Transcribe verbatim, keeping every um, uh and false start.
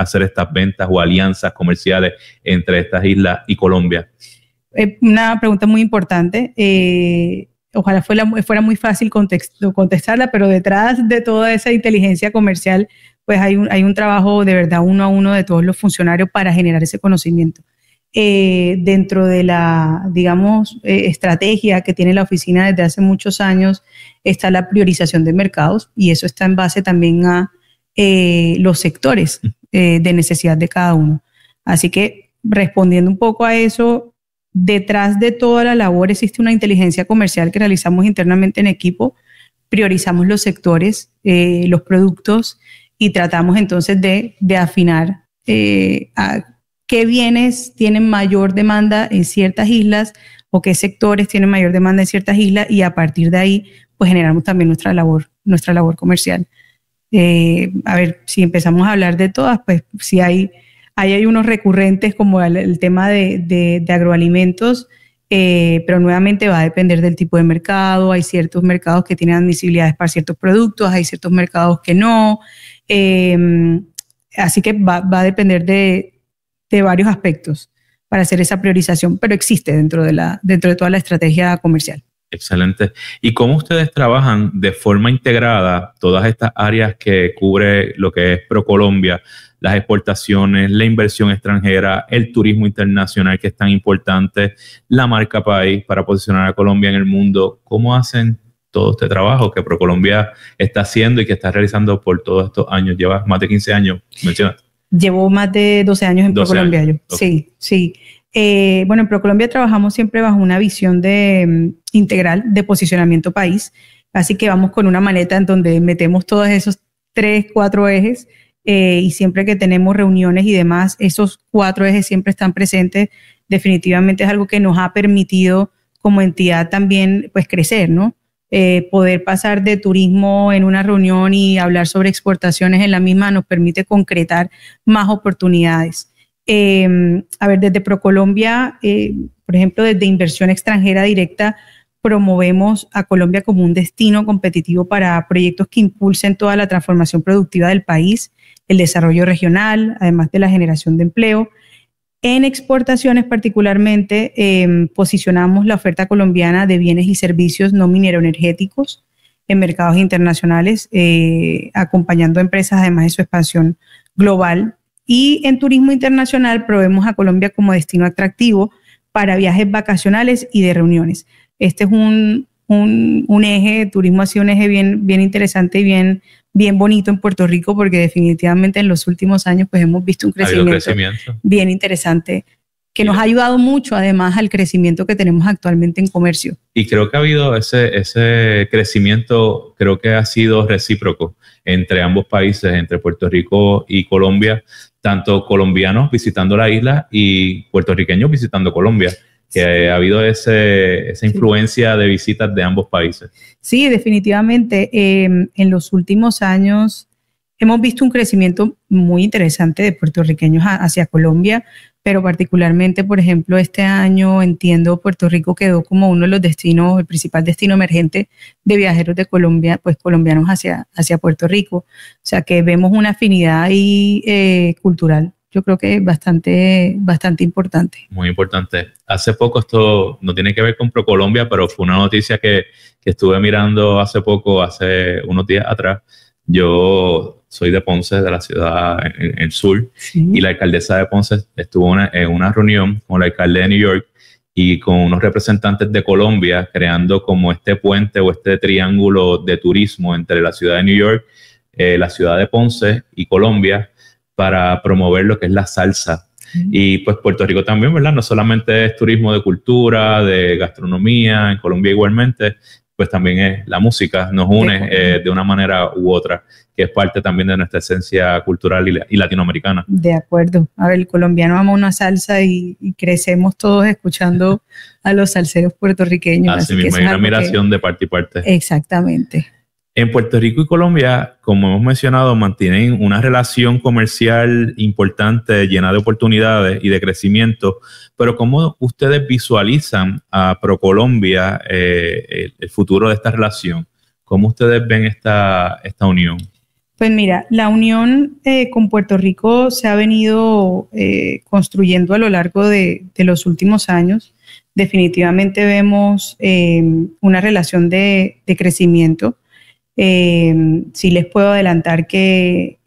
hacer estas ventas o alianzas comerciales entre estas islas y Colombia? Eh, una pregunta muy importante. Eh, ojalá fuera, fuera muy fácil context, contestarla, pero detrás de toda esa inteligencia comercial, pues hay un, hay un trabajo de verdad uno a uno de todos los funcionarios para generar ese conocimiento. Eh, dentro de la, digamos, eh, estrategia que tiene la oficina desde hace muchos años está la priorización de mercados, y eso está en base también a eh, los sectores eh, de necesidad de cada uno. Así que, respondiendo un poco a eso, detrás de toda la labor existe una inteligencia comercial que realizamos internamente en equipo. Priorizamos los sectores, eh, los productos, y tratamos entonces de, de afinar eh, a qué bienes tienen mayor demanda en ciertas islas o qué sectores tienen mayor demanda en ciertas islas, y a partir de ahí pues generamos también nuestra labor, nuestra labor comercial. Eh, a ver, si empezamos a hablar de todas, pues si hay, hay, hay unos recurrentes como el, el tema de, de, de agroalimentos, eh, pero nuevamente va a depender del tipo de mercado. Hay ciertos mercados que tienen admisibilidades para ciertos productos, hay ciertos mercados que no. Eh, así que va, va a depender de de varios aspectos para hacer esa priorización, pero existe dentro de, la, dentro de toda la estrategia comercial. Excelente. ¿Y cómo ustedes trabajan de forma integrada todas estas áreas que cubre lo que es ProColombia, las exportaciones, la inversión extranjera, el turismo internacional, que es tan importante, la marca país para posicionar a Colombia en el mundo? ¿Cómo hacen todo este trabajo que ProColombia está haciendo y que está realizando por todos estos años? Lleva más de quince años, mencionaste. Llevo más de doce años en ProColombia. Yo. Okay. Sí, sí. Eh, bueno, en ProColombia trabajamos siempre bajo una visión de, um, integral de posicionamiento país. Así que vamos con una maleta en donde metemos todos esos tres, cuatro ejes, eh, y siempre que tenemos reuniones y demás, esos cuatro ejes siempre están presentes. Definitivamente es algo que nos ha permitido como entidad también pues crecer, ¿no? Eh, poder pasar de turismo en una reunión y hablar sobre exportaciones en la misma nos permite concretar más oportunidades. Eh, a ver, desde ProColombia, eh, por ejemplo, desde inversión extranjera directa, promovemos a Colombia como un destino competitivo para proyectos que impulsen toda la transformación productiva del país, el desarrollo regional, además de la generación de empleo. En exportaciones particularmente eh, posicionamos la oferta colombiana de bienes y servicios no mineroenergéticos en mercados internacionales, eh, acompañando a empresas además de su expansión global. Y en turismo internacional proveemos a Colombia como destino atractivo para viajes vacacionales y de reuniones. Este es un, un, un eje, turismo ha sido un eje bien, bien interesante y bien, bien bonito en Puerto Rico, porque definitivamente en los últimos años pues hemos visto un crecimiento, crecimiento. bien interesante, que nos ha ayudado mucho además al crecimiento que tenemos actualmente en comercio. Y creo que ha habido ese, ese crecimiento, creo que ha sido recíproco entre ambos países, entre Puerto Rico y Colombia, tanto colombianos visitando la isla y puertorriqueños visitando Colombia, que sí. ha habido ese, esa influencia sí. de visitas de ambos países. Sí, definitivamente. Eh, en los últimos años hemos visto un crecimiento muy interesante de puertorriqueños hacia Colombia, pero particularmente, por ejemplo, este año entiendo Puerto Rico quedó como uno de los destinos, el principal destino emergente de viajeros de Colombia, pues colombianos hacia, hacia Puerto Rico. O sea que vemos una afinidad ahí eh, cultural. Yo creo que es bastante, bastante importante. Muy importante. Hace poco, esto no tiene que ver con ProColombia, pero fue una noticia que, que estuve mirando hace poco, hace unos días atrás. Yo soy de Ponce, de la ciudad en, en el sur, sí. y la alcaldesa de Ponce estuvo una, en una reunión con el alcalde de New York y con unos representantes de Colombia, creando como este puente o este triángulo de turismo entre la ciudad de New York, eh, la ciudad de Ponce y Colombia, para promover lo que es la salsa. Mm. Y pues Puerto Rico también, ¿verdad? No solamente es turismo de cultura, de gastronomía, en Colombia igualmente, pues también es la música, nos une eh, de una manera u otra, que es parte también de nuestra esencia cultural y, y latinoamericana. De acuerdo. A ver, el colombiano ama una salsa y, y crecemos todos escuchando a los salseros puertorriqueños. Así, así mismo, hay una admiración que... de parte y parte. Exactamente. En Puerto Rico y Colombia, como hemos mencionado, mantienen una relación comercial importante, llena de oportunidades y de crecimiento, pero ¿cómo ustedes visualizan a ProColombia eh, el, el futuro de esta relación? ¿Cómo ustedes ven esta, esta unión? Pues mira, la unión eh, con Puerto Rico se ha venido eh, construyendo a lo largo de, de los últimos años. Definitivamente vemos eh, una relación de, de crecimiento. Eh, sí les puedo adelantar que,